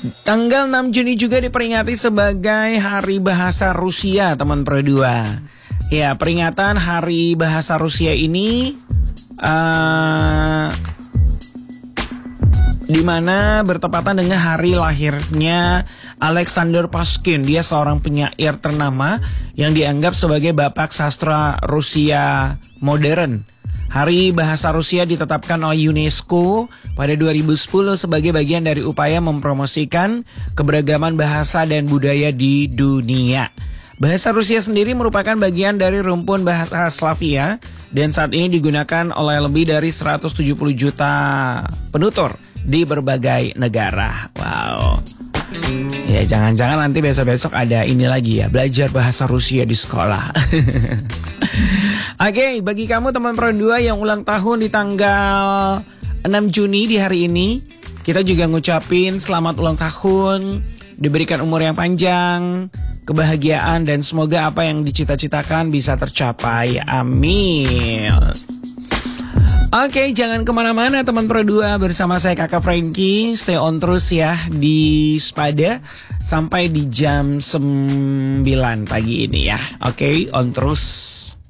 Tanggal 6 Juni juga diperingati sebagai Hari Bahasa Rusia, teman Pro 2. Ya, peringatan Hari Bahasa Rusia ini di mana bertepatan dengan hari lahirnya Alexander Pushkin. Dia seorang penyair ternama yang dianggap sebagai bapak sastra Rusia modern. Hari Bahasa Rusia ditetapkan oleh UNESCO pada 2010 sebagai bagian dari upaya mempromosikan keberagaman bahasa dan budaya di dunia. Bahasa Rusia sendiri merupakan bagian dari rumpun bahasa Slavia dan saat ini digunakan oleh lebih dari 170 juta penutur di berbagai negara. Wow. Ya, jangan-jangan nanti besok-besok ada ini lagi ya, belajar bahasa Rusia di sekolah. Oke, bagi kamu teman Pro 2 yang ulang tahun di tanggal 6 Juni di hari ini, kita juga ngucapin selamat ulang tahun, diberikan umur yang panjang, kebahagiaan, dan semoga apa yang dicita-citakan bisa tercapai. Amin. Oke, jangan kemana-mana teman Pro 2, bersama saya Kakak Frankie. Stay on terus ya di Spada sampai di jam 9 pagi ini ya. Oke, on terus.